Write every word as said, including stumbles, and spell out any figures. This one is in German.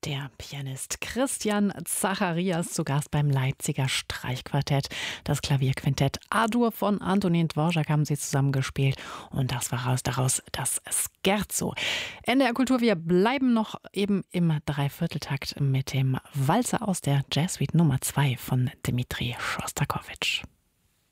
Der Pianist Christian Zacharias zu Gast beim Leipziger Streichquartett. Das Klavierquintett A-Dur von Antonin Dvorak haben sie zusammengespielt und das war raus daraus das Scherzo. N D R Kultur, wir bleiben noch eben im Dreivierteltakt mit dem Walzer aus der Jazzsuite Nummer zwei von Dmitri Schostakowitsch.